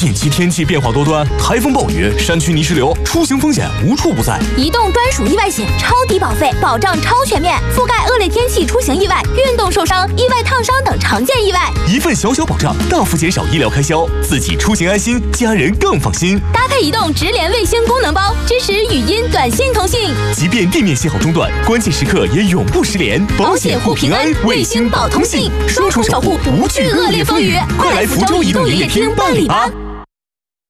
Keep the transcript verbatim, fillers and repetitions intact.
近期天气变化多端，台风暴雨、山区泥石流，出行风险无处不在。 移动专属意外险，超低保费，保障超全面，覆盖恶劣天气出行意外、运动受伤、意外烫伤等常见意外。 一份小小保障，大幅减少医疗开销，自己出行安心，家人更放心。 搭配移动直连卫星功能包，支持语音、短信通信， 即便地面信号中断，关键时刻也永不失联。 保险护平安，卫星保通信，双重守护，不惧恶劣风雨。快来福州移动营业厅办理吧！